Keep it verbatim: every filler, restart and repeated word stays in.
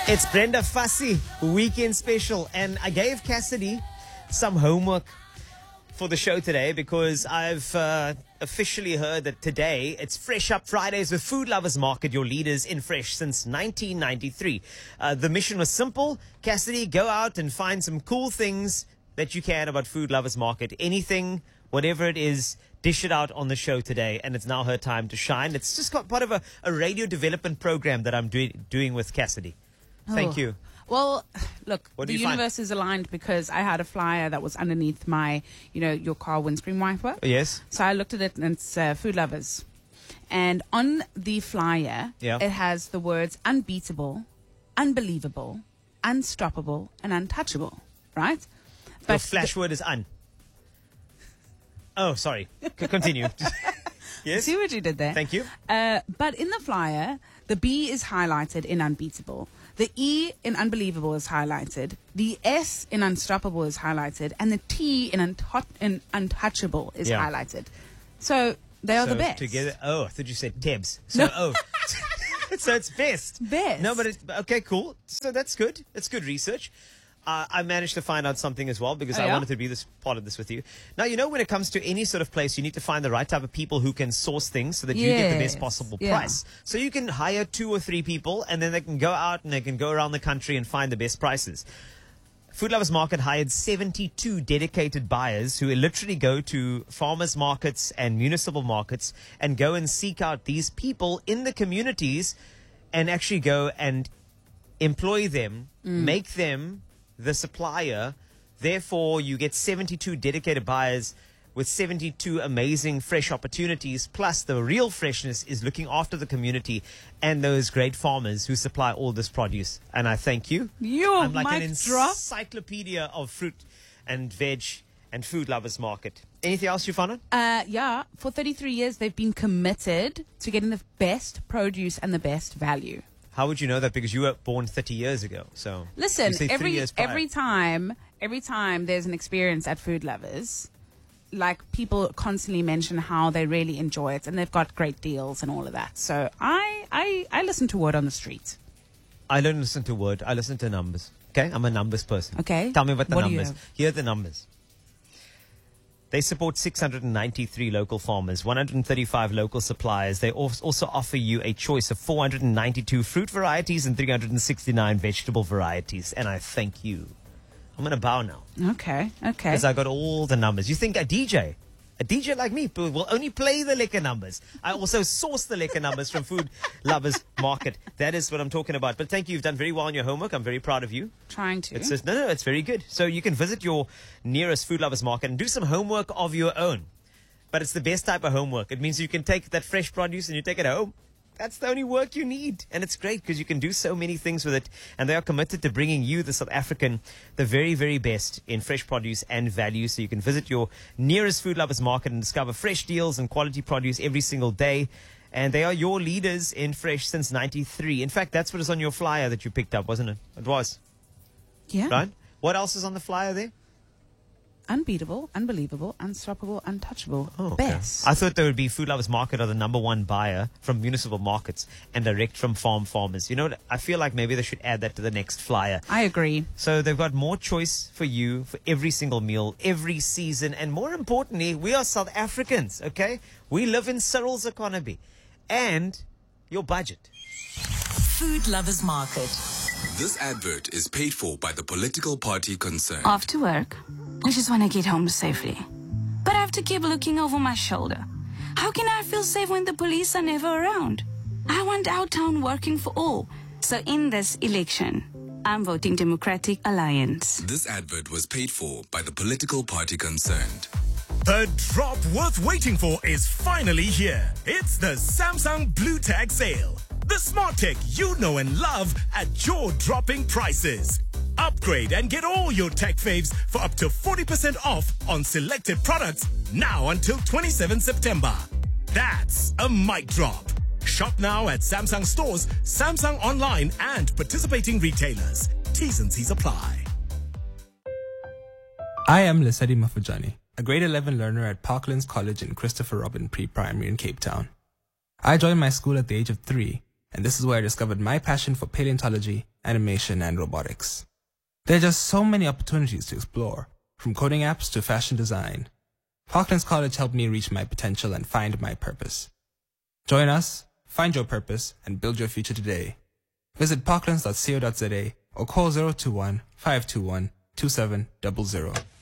It's Brenda Fassie weekend special, and I gave Cassidy some homework for the show today because I've uh, officially heard that today it's Fresh Up Fridays with Food Lovers Market, your leaders in fresh since nineteen ninety-three. Uh, the mission was simple. Cassidy, go out and find some cool things that you can about Food Lovers Market. Anything, whatever it is, dish it out on the show today, and it's now her time to shine. It's just got part of a, a radio development program that I'm do- doing with Cassidy. Thank Oh. you. Well, look, What do the you find? universe is aligned because I had a flyer that was underneath my, you know, your car windscreen wiper. Yes? So I looked at it and it's uh, Food Lovers. And on the flyer, Yeah. it has the words unbeatable, unbelievable, unstoppable, and untouchable, right? Your flash word is un. Oh, sorry. C- continue. Yes? See what you did there? Thank you. Uh, but in the flyer, the B is highlighted in unbeatable. The E in unbelievable is highlighted. The S in unstoppable is highlighted. And the T in, untou- in untouchable is Yeah. highlighted. So they are So the best. Together. Oh, I thought you said Tebs. So, oh. So it's best. Best. No, but it's, okay, cool. So that's good. That's good research. Uh, I managed to find out something as well because Oh, I yeah? wanted to be this part of this with you. Now, you know, when it comes to any sort of place, you need to find the right type of people who can source things so that you get the best Yes. possible Yeah. price. So you can hire two or three people and then they can go out and they can go around the country and find the best prices. Food Lovers Market hired seventy-two dedicated buyers who literally go to farmers markets and municipal markets and go and seek out these people in the communities and actually go and employ them, make them the supplier. Therefore, you get seventy-two dedicated buyers with seventy-two amazing fresh opportunities. Plus, the real freshness is looking after the community and those great farmers who supply all this produce. And I thank you. You I'm like an mic drop. encyclopedia of fruit and veg and Food Lovers Market. Anything else you found out? Uh, yeah, for thirty-three years, they've been committed to getting the best produce and the best value. How would you know that? Because you were born thirty years ago. So Listen, you say three every years prior. every time, every time there's an experience at Food Lovers, like people constantly mention how they really enjoy it and they've got great deals and all of that. So I I, I listen to word on the street. I don't listen to word. I listen to numbers. Okay, I'm a numbers person. Okay. Tell me about the What do you numbers. have? Here are the numbers. They support six hundred ninety-three local farmers, one hundred thirty-five local suppliers. They als- also offer you a choice of four hundred ninety-two fruit varieties and three hundred sixty-nine vegetable varieties. And I thank you. I'm going to bow now Okay, okay. because I got all the numbers. You think a D J, a D J like me, will only play the liquor numbers. I also source the liquor numbers from Food Lovers Market. That is what I'm talking about. But thank you. You've done very well on your homework. I'm very proud of you. Trying to. It's just, no, no, it's very good. So you can visit your nearest Food Lovers Market and do some homework of your own. But it's the best type of homework. It means you can take that fresh produce and you take it home. That's the only work you need. And it's great because you can do so many things with it. And they are committed to bringing you, the South African, the very, very best in fresh produce and value. So you can visit your nearest Food Lovers Market and discover fresh deals and quality produce every single day. And they are your leaders in fresh since ninety-three. In fact, that's what is on your flyer that you picked up, wasn't it? It was. Yeah. Right? What else is on the flyer there? Unbeatable, unbelievable, unstoppable, untouchable. Oh, okay. Best. I thought there would be Food Lovers Market are the number one buyer from municipal markets and direct from farm farmers. You know what? I feel like maybe they should add that to the next flyer. I agree. So they've got more choice for you for every single meal, every season. And more importantly, we are South Africans, okay? We live in Cyril's economy. And your budget. Food Lovers Market. This advert is paid for by the political party concerned. After work, I just want to get home safely. But I have to keep looking over my shoulder. How can I feel safe when the police are never around? I want our town working for all. So in this election, I'm voting Democratic Alliance. This advert was paid for by the political party concerned. The drop worth waiting for is finally here. It's the Samsung Blue Tag sale. The smart tech you know and love at jaw-dropping prices. Upgrade and get all your tech faves for up to forty percent off on selected products now until twenty-seventh September. That's a mic drop. Shop now at Samsung stores, Samsung online and participating retailers. T's and C's apply. I am Lesedi Mafujani, a grade eleven learner at Parklands College in Christopher Robin Pre-Primary in Cape Town. I joined my school at the age of three and this is where I discovered my passion for paleontology, animation, and robotics. There are just so many opportunities to explore, from coding apps to fashion design. Parklands College helped me reach my potential and find my purpose. Join us, find your purpose, and build your future today. Visit parklands dot co dot za or call zero two one, five two one, two seven zero zero.